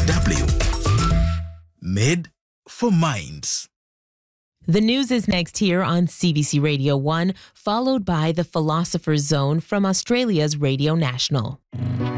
Made for Minds. The news is next here on CBC Radio 1, followed by the Philosopher's Zone from Australia's Radio National.